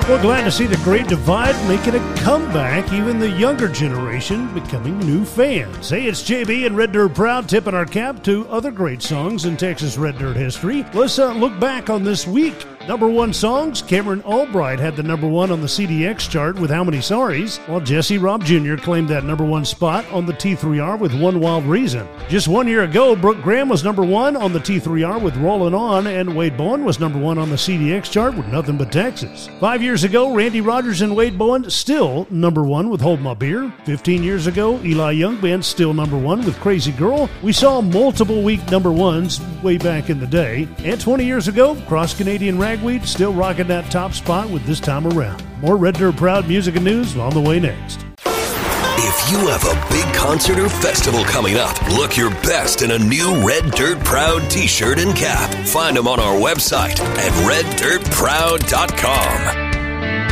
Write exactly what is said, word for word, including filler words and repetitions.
Well, glad to see the Great Divide making a comeback, even the younger generation becoming new fans. Hey, it's J B and Red Dirt Proud tipping our cap to other great songs in Texas Red Dirt history. Let's uh, look back on this week. Number one songs, Cameron Albright had the number one on the C D X chart with How Many Sorries, while Jesse Robb Junior claimed that number one spot on the T three R with One Wild Reason. Just one year ago, Brooke Graham was number one on the T three R with Rollin' On, and Wade Bowen was number one on the C D X chart with Nothing But Texas. Five years ago, Randy Rogers and Wade Bowen still number one with Hold My Beer. Fifteen years ago, Eli Young Band still number one with Crazy Girl. We saw multiple week number ones way back in the day. And twenty years ago, Cross Canadian Ragweed still rocking that top spot with This Time Around. More Red Dirt Proud music and news on the way next. If you have a big concert or festival coming up, look your best in a new Red Dirt Proud t-shirt and cap. Find them on our website at red dirt proud dot com.